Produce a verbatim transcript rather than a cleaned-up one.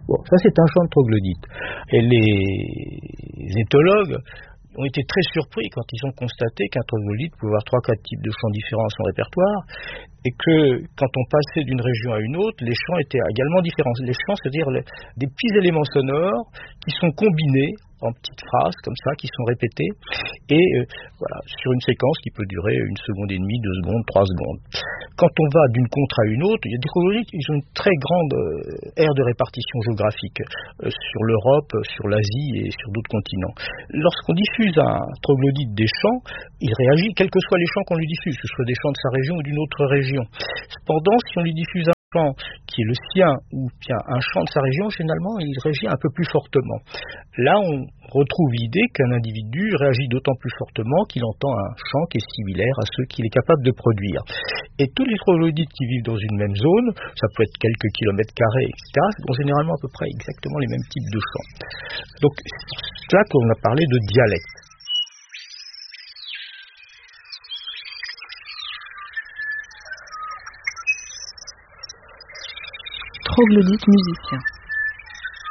Bon, ça c'est un chant de troglodyte. Et les éthologues ont été très surpris quand ils ont constaté qu'un troglodyte pouvait avoir trois, quatre types de chants différents à son répertoire, et que quand on passait d'une région à une autre, les chants étaient également différents. Les chants, c'est-à-dire les, des petits éléments sonores qui sont combinés en petites phrases comme ça, qui sont répétées, et euh, voilà, sur une séquence qui peut durer une seconde et demie, deux secondes, trois secondes. Quand on va d'une contre à une autre, il y a des troglodytes, ils ont une très grande euh, aire de répartition géographique euh, sur l'Europe, sur l'Asie et sur d'autres continents. Lorsqu'on diffuse un troglodyte des chants, il réagit quels que soient les chants qu'on lui diffuse, que ce soit des chants de sa région ou d'une autre région. Cependant, si on lui diffuse un chant qui est le sien ou bien un chant de sa région, généralement il réagit un peu plus fortement. Là, on retrouve l'idée qu'un individu réagit d'autant plus fortement qu'il entend un chant qui est similaire à ceux qu'il est capable de produire. Et tous les troglodytes qui vivent dans une même zone, ça peut être quelques kilomètres carrés, et cetera, ont généralement à peu près exactement les mêmes types de chants. Donc c'est là qu'on a parlé de dialecte. Troglodyte musicien.